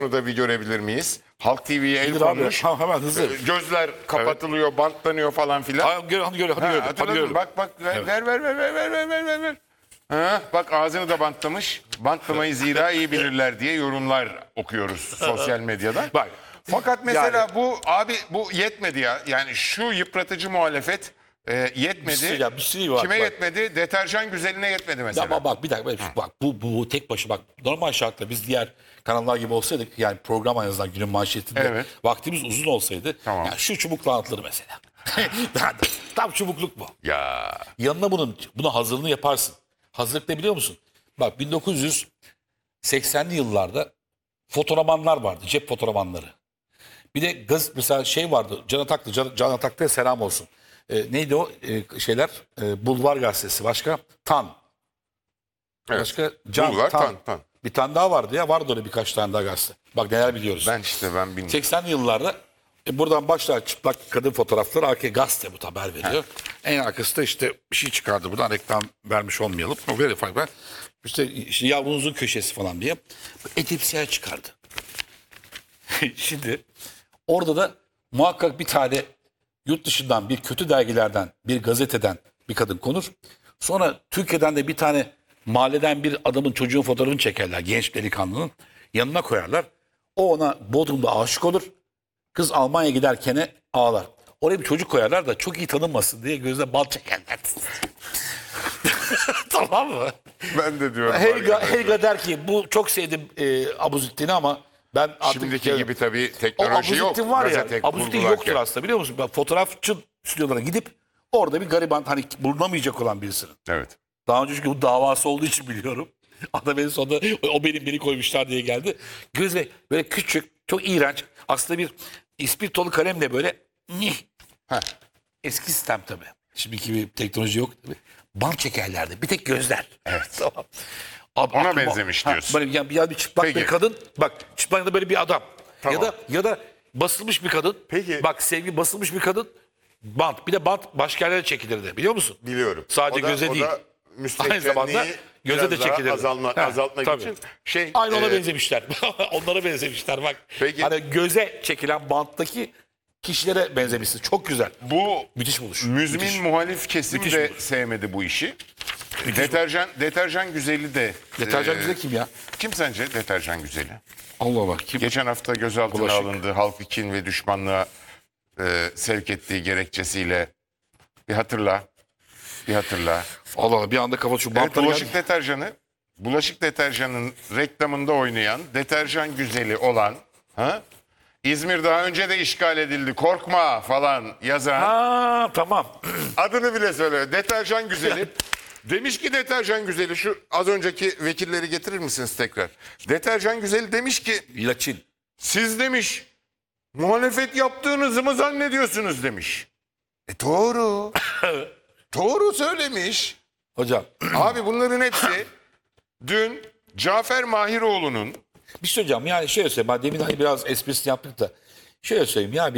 Bunu da bir görebilir miyiz? Halk TV'ye el Bilir abi. konmuş. Hemen hızlı. Gözler kapatılıyor, bantlanıyor falan filan. Hadi görelim. Hadi görelim. Hatırladın mı? Bak ver. Ha, bak ağzını da bantlamış. Bantlamayı zira iyi bilirler diye yorumlar okuyoruz sosyal medyada. Bak. Fakat mesela Yani- bu yetmedi ya. Yani şu yıpratıcı muhalefet yetmedi. Bir şey var. Kime Bak. yetmedi? Deterjan güzeline yetmedi mesela. Ama bak bir dakika. Bak bu tek başı bak. Normal şartla biz diğer kanallar gibi olsaydık yani program en azından günün manşetinde Evet. vaktimiz uzun olsaydı. Tamam. Yani şu çubukla anlatılır mesela. Tam çubukluk bu. Ya Yanına buna hazırlığını yaparsın. Hazırlık ne biliyor musun? Bak 1980'li yıllarda fotoğramanlar vardı. Cep fotoğramanları. Bir de mesela şey vardı. Can Ataklı'ya selam olsun. Neydi o şeyler? Bulvar gazetesi. Başka? Tan. evet. Başka? Bulvar, Tan. Bir tane daha vardı ya. Vardı öyle birkaç tane daha gazete. Bak neler biliyoruz. Ben bilmiyorum. 80'li yıllarda buradan başlar çıplak kadın fotoğrafları, arkaya gazete bu haber veriyor. En arkası da işte bir şey çıkardı buradan, reklam vermiş olmayalım. O böyle farklı. İşte yavrunuzun köşesi falan diye. Etipsiyer çıkardı. Şimdi orada da muhakkak bir tane yurt dışından bir kötü dergilerden, bir gazeteden bir kadın konur. Sonra Türkiye'den de bir tane mahalleden bir adamın çocuğun fotoğrafını çekerler. Genç delikanlının yanına koyarlar. O ona Bodrum'da aşık olur. Kız Almanya'ya giderken ağlar. Oraya bir çocuk koyarlar da çok iyi tanınmasın diye gözüne bal çekerler. Tamam mı? Ben de diyorum. Helga der ki bu çok sevdim Abuzittin'i ama ben artık... Şimdiki gibi tabii O teknoloji yok. Abuzittin var ya, Gazete Abuzittin kurgularken. yoktur aslında biliyor musun? Ben fotoğrafçı stüdyolarına gidip orada bir gariban hani bulunamayacak olan birisinin. Evet. Daha önce çünkü bu davası olduğu için biliyorum. Adam en sonunda beni koymuşlar diye geldi. Gözle böyle küçük, çok iğrenç. Aslında bir ispirtolu kalemle böyle eski sistem tabii. Şimdiki gibi teknoloji yok tabii. Bant çekerlerdi. Bir tek gözler. Evet. Tamam. Abi, Ona aklıma- benzemiş Ha, diyorsun. Böyle bir çıplak Peki. bir kadın. Bak çıplak da böyle bir adam. Tamam. Ya da basılmış bir kadın. Peki. Bak sevgi basılmış bir kadın. Bant. Bir de bant başka yerlere çekilirdi. Biliyor musun? Biliyorum. Sadece göze değil. Aynı zamanda göze de çekilir. Azaltmak tabii. için Aynı ona benzemişler. Onlara benzemişler bak. Peki. Hani göze çekilen banttaki kişilere benzemişsin. Çok güzel. bu Müthiş buluş. müzmin Müthiş. muhalif kesim Müthiş de buluş. sevmedi bu işi. Müthiş Deterjan güzeli de. Deterjan e, güzel kim ya? Kim sence deterjan güzeli? Allah Allah. Kim? Geçen hafta gözaltına Bulaşık. alındı. Halkı kin ve düşmanlığa sevk ettiği gerekçesiyle. Bir hatırla. Allah Allah bir anda kafa şu Evet, bantları bulaşık deterjanın reklamında oynayan, deterjan güzeli olan, İzmir daha önce de işgal edildi, korkma falan yazan, Ha tamam. adını bile söyle, deterjan güzeli. Demiş ki deterjan güzeli, şu az önceki vekilleri getirir misiniz tekrar? Deterjan güzeli demiş ki, İlaçin. siz demiş, muhalefet yaptığınızı mı zannediyorsunuz demiş. Doğru. Doğru söylemiş. Hocam Abi bunların hepsi dün Cafer Mahiroğlu'nun bir şey söyleyeceğim. Yani şöyle söyleyeyim. Ben demin hani biraz esprisini yaptık da. Şöyle söyleyeyim ya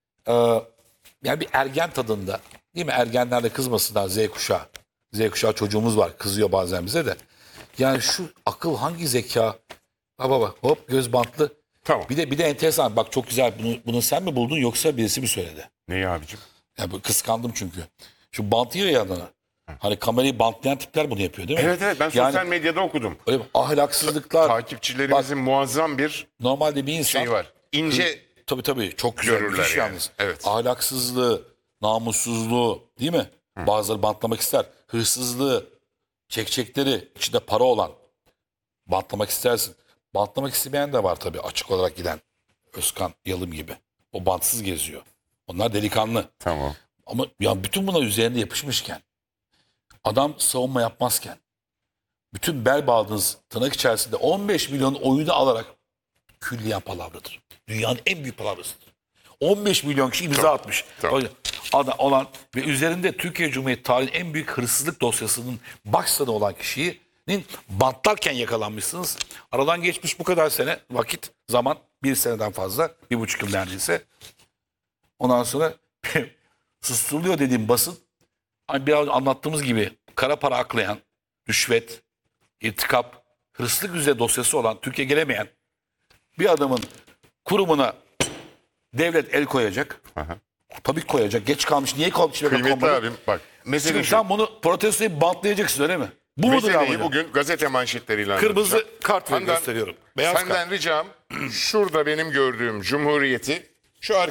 yani bir ergen tadında. Değil mi? Ergenler de kızmasınlar Z kuşağı. Z kuşağı çocuğumuz var. Kızıyor bazen bize de. Yani şu akıl hangi zeka? Baba hop göz bantlı. Tamam. Bir de enteresan. Bak çok güzel. Bunu sen mi buldun yoksa birisi mi söyledi? neyi abicim? Yani kıskandım çünkü. Şu bantıyor ya adına. Hani kamerayı bantlayan tipler bunu yapıyor değil mi? Evet ben Yani sosyal medyada okudum. öyle ahlaksızlıklar. Takipçilerimizin muazzam bir Normalde bir insan şey var. İnce tabii çok güzel görürler müthiş yani. yalnız. Evet. Ahlaksızlığı, namussuzluğu değil mi? Bazıları bantlamak ister. Hırsızlığı, çekçekleri, içinde para olan bantlamak istersin. Bantlamak istemeyen de var tabii açık olarak giden. Özkan Yalım gibi. O bantsız geziyor. Onlar delikanlı. tamam. Ama ya bütün bunlar üzerinde yapışmışken, adam savunma yapmazken, bütün bel bağladığınız tırnak içerisinde 15 milyon oyunu alarak külliyen palavradır. Dünyanın en büyük palavrasıdır. 15 milyon kişi imza atmış. Tamam. Olan ve üzerinde Türkiye Cumhuriyeti tarihinin en büyük hırsızlık dosyasının başkanı olan kişinin bantlarken yakalanmışsınız. Aradan geçmiş bu kadar sene vakit, zaman, bir seneden fazla, 1,5 yıl neredeyse. Ondan sonra susturuluyor dediğim basın, hani biraz anlattığımız gibi kara para aklayan, rüşvet, irtikap, hırsızlık üzere dosyası olan, Türkiye gelemeyen bir adamın kurumuna devlet el koyacak. Tabii koyacak. Geç kalmış. Niye kalmış? Kıymetli abim bak. Mesele Şimdi şu. sen bunu protestoyu bantlayacaksın öyle mi? Bu mudur Meseleyi ya? bugün gazete manşetleriyle Kırmızı anlatacağım. kart Handan, gösteriyorum. Beyaz senden kart. ricam şurada benim gördüğüm Cumhuriyeti şu